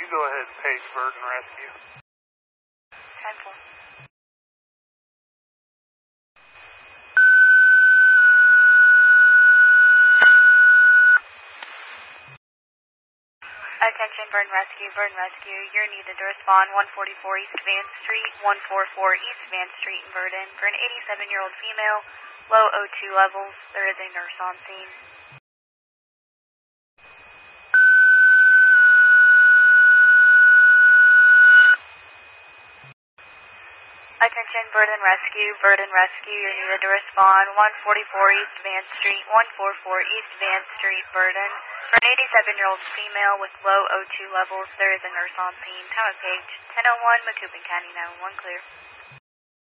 go ahead and page Verdon Rescue? 10-4. Attention, Verdon Rescue. You're needed to respond 144 East Van Street, 144 East Van Street in Verdon. For an 87-year-old female, low O2 levels. There is a nurse on scene. Attention, Verdon Rescue. You're needed to respond 144 East Van Street, 144 East Van Street, Verdon. For an 87-year-old female with low O2 levels, there is a nurse on scene. Time of page 10:01, Macoupin County 911 clear.